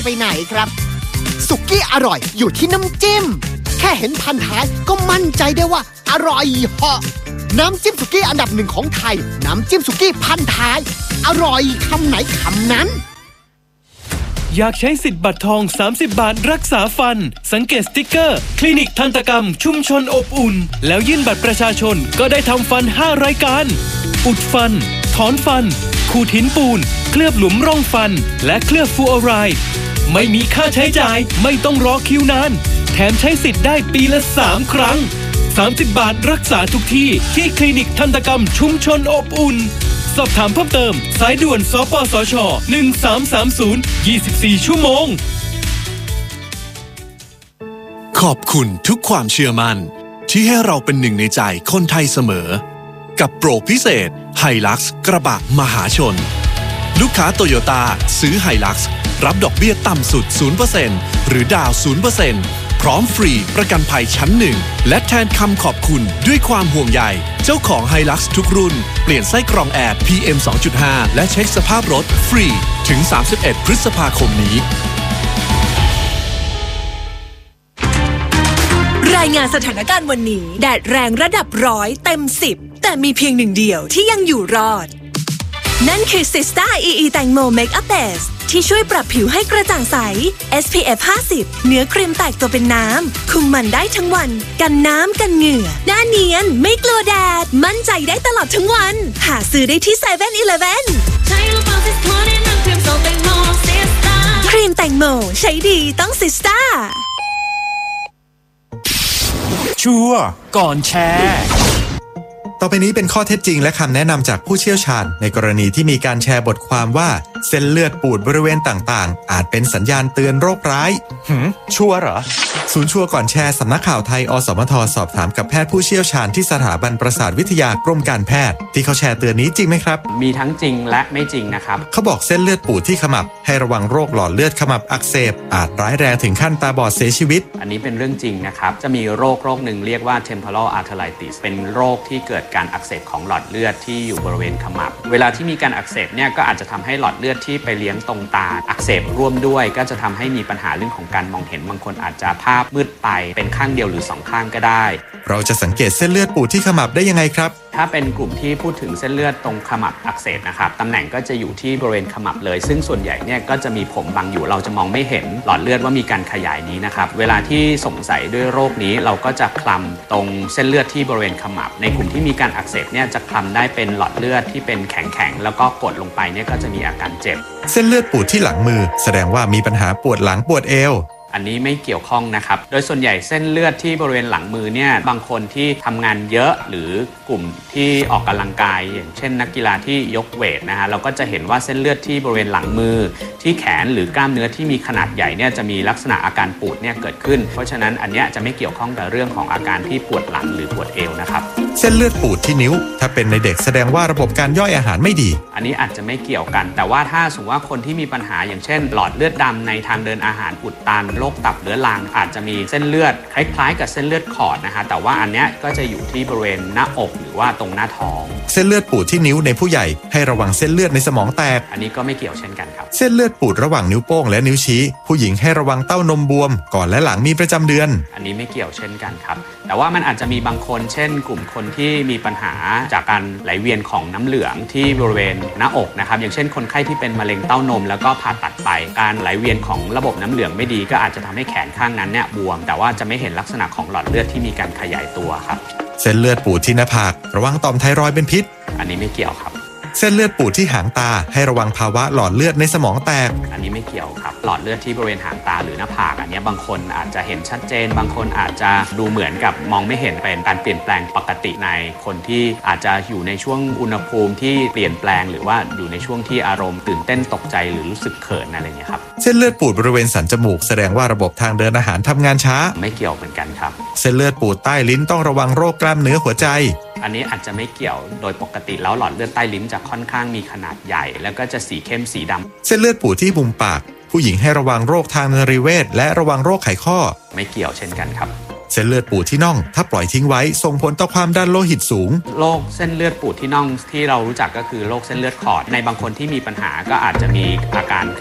ไปไหนครับสุกี้อร่อยอยู่ที่น้ำจิ้มแค่เห็นพันท้ายก็มั่นใจได้ว่าอร่อยเหาะน้ำจิ้มสุกี้อันดับหนึ่งของไทยน้ำจิ้มสุกี้พันท้ายอร่อยคำไหนคำนั้นอยากใช้สิทธิ์บัตรทอง30 บาทรักษาฟันสังเกตสติ๊กเกอร์คลินิกทันตกรรมชุมชนอบอุ่นแล้วยื่นบัตรประชาชนก็ได้ทำฟัน5รายการอุดฟันถอนฟันขูดหินปูนเคลือบหลุมร่องฟันและเคลือบฟลูออไรด์ไม่มีค่าใช้จ่ายไม่ต้องรอคิวนานแถมใช้สิทธิ์ได้ปีละ3 ครั้ง30 บาทรักษาทุกที่คลินิกทันตกรรมชุมชนอบอุ่นสอบถามเพิ่มเติมสายด่วนสปสช1330 24 ชั่วโมงขอบคุณทุกความเชื่อมั่นที่ให้เราเป็นหนึ่งในใจคนไทยเสมอกับโปรพิเศษ Hilux กระบะมหาชนลูกค้าโตโยต้าซื้อ Hilux รับดอกเบี้ยต่ำสุด 0% หรือดาว 0%พร้อมฟรีประกันภัยชั้น1และแทนคำขอบคุณด้วยความห่วงใยเจ้าของ Hilux ทุกรุ่นเปลี่ยนไส้กรองแอร์ PM 2.5 และเช็คสภาพรถฟรีถึง31 พฤษภาคมนี้รายงานสถานการณ์วันนี้แดดแรงระดับ100 เต็ม 10แต่มีเพียงหนึ่งเดียวที่ยังอยู่รอดนั่นคือ Sista EE แตงโม Makeup Base ที่ช่วยปรับผิวให้กระจ่างใส SPF 50 เนื้อครีมแตกตัวเป็นน้ำคุมมันได้ทั้งวันกันน้ำกันเหงื่อหน้าเนียนไม่กลัวแดดมั่นใจได้ตลอดทั้งวันหาซื้อได้ที่ 7-Eleven ครีมแตงโมใช้ดีต้อง Sista ชัวร์ก่อนแชร์ต่อไปนี้เป็นข้อเท็จจริงและคำแนะนำจากผู้เชี่ยวชาญในกรณีที่มีการแชร์บทความว่าเส้นเลือดปูดบริเวณต่างๆอาจเป็นสัญญาณเตือนโรคร้ายชัวร์เหรอศูนย์ชัวร์ก่อนแชร์สำนักข่าวไทยอสมทสอบถามกับแพทย์ผู้เชี่ยวชาญที่สถาบันประสาทวิทยากรมการแพทย์ที่เขาแชร์เตือนนี้จริงไหมครับมีทั้งจริงและไม่จริงนะครับเขาบอกเส้นเลือดปูดที่ขมับให้ระวังโรคหลอดเลือดขมับอักเสบอาจร้ายแรงถึงขั้นตาบอดเสียชีวิตอันนี้เป็นเรื่องจริงนะครับจะมีโรคหนึ่งเรียกว่า temporal arteritis เป็นโรคที่เกิดการอักเสบของหลอดเลือดที่อยู่บริเวณขมับเวลาที่มีการอักเสบเนี่ยก็อาจจะทำให้หลอดเลือดที่ไปเลี้ยงตรงตาอักเสบร่วมด้วยก็จะทำให้มีปัญหาเรื่องของการมองเห็นบางคนอาจจะภาพมืดไปเป็นข้างเดียวหรือ2ข้างก็ได้เราจะสังเกตเส้นเลือดปูดที่ขมับได้ยังไงครับถ้าเป็นกลุ่มที่พูดถึงเส้นเลือดตรงขมับอักเสบนะครับตำแหน่งก็จะอยู่ที่บริเวณขมับเลยซึ่งส่วนใหญ่เนี่ยก็จะมีผมบังอยู่เราจะมองไม่เห็นหลอดเลือดว่ามีการขยายนี้นะครับเวลาที่สงสัยด้วยโรคนี้เราก็จะคลำตรงเส้นเลือดที่บริเวณขมับในกลุ่มที่มีการอักเสบเนี่ยจะคลำได้เป็นหลอดเลือดที่เป็นแข็งๆแล้วก็กดลงไปเนี่ยก็จะมีอาการเจ็บเส้นเลือดปูดที่หลังมือแสดงว่ามีปัญหาปวดหลังปวดเอวอันนี้ไม่เกี่ยวข้องนะครับโดยส่วนใหญ่เส้นเลือดที่บริเวณหลังมือเนี่ยบางคนที่ทำงานเยอะหรือกลุ่มที่ออกกำลังกายอย่างเช่นนักกีฬาที่ยกเวทนะฮะเราก็จะเห็นว่าเส้นเลือดที่บริเวณหลังมือที่แขนหรือกล้ามเนื้อที่มีขนาดใหญ่เนี่ยจะมีลักษณะอาการปูดเนี่ยเกิดขึ้นเพราะฉะนั้นอันนี้จะไม่เกี่ยวข้องกับเรื่องของอาการที่ปวดหลังหรือปวดเอวนะครับเส้นเลือดปูดที่นิ้วถ้าเป็นในเด็กแสดงว่าระบบการย่อยอาหารไม่ดีอันนี้อาจจะไม่เกี่ยวกันแต่ว่าถ้าสมมติว่าคนที่มีปัญหาอย่างเช่นหลอดเลือดดำในทางเดินอาหารอุดตันโรคตับเรื้อรังอาจจะมีเส้นเลือดคล้ายๆกับเส้นเลือดขอดนะฮะแต่ว่าอันเนี้ยก็จะอยู่ที่บริเวณหน้าอกหรือว่าตรงหน้าท้องเส้นเลือดปูดที่นิ้วในผู้ใหญ่ให้ระวังเส้นเลือดในสมองแตกอันนี้ก็ไม่เกี่ยวเช่นกันครับเส้นเลือดปูดระหว่างนิ้วโป้งและนิ้วชี้ผู้หญิงให้ระวังเต้านมบวมก่อนและหลังมีประจำเดือนอันนี้ไม่เกี่ยวเช่นกันครับแต่ว่ามันอาจจะมีบางคนเช่นกลุ่มคนที่มีปัญหาจากการไหลเวียนของน้ำเหลืองที่บริเวณหน้าอกนะครับอย่างเช่นคนไข้ที่เป็นมะเร็งเต้านมแล้วก็ผ่าตัดไปการไหลเวียนของระบบน้ำเหลืองไม่ดีก็อาจจะทำให้แขนข้างนั้นเนี่ยบวมแต่ว่าจะไม่เห็นลักษณะของหลอดเลือดที่มีการขยายตัวครับเส้นเลือดปูดที่หน้าผากระวังต่อมไทรอยด์เป็นพิษอันนี้ไม่เกี่ยวครับเส้นเลือดปูดที่หางตาให้ระวังภาวะหลอดเลือดในสมองแตกอันนี้ไม่เกี่ยวครับหลอดเลือดที่บริเวณหางตาหรือหน้าผากอันนี้บางคนอาจจะเห็นชัดเจนบางคนอาจจะดูเหมือนกับมองไม่เห็นเป็นการเปลี่ยนแปลงปกติในคนที่อาจจะอยู่ในช่วงอุณหภูมิที่เปลี่ยนแปลงหรือว่าอยู่ในช่วงที่อารมณ์ตื่นเต้นตกใจหรือรู้สึกเขินอะไรอย่างเงี้ยครับเส้นเลือดปูดบริเวณสันจมูกแสดงว่าระบบทางเดินอาหารทำงานช้าไม่เกี่ยวเหมือนกันครับเส้นเลือดปูดใต้ลิ้นต้องระวังโรคกล้ามเนื้อหัวใจอันนี้อาจจะไม่เกี่ยวโดยปกติแล้วหลอดเลือดใต้ลิ้นจะค่อนข้างมีขนาดใหญ่แล้วก็จะสีเข้มสีดำเส้นเลือดปูดที่มุมปากผู้หญิงให้ระวังโรคทางนรีเวชและระวังโรคไขข้อไม่เกี่ยวเช่นกันครับเส้นเลือดปูดที่น่องถ้าปล่อยทิ้งไว้ส่งผลต่อความดันโลหิตสูงโรคเส้นเลือดปูดที่น่องที่เรารู้จักก็คือโรคเส้นเลือดขอดในบางคนที่มีปัญหาก็อาจจะมีอาการ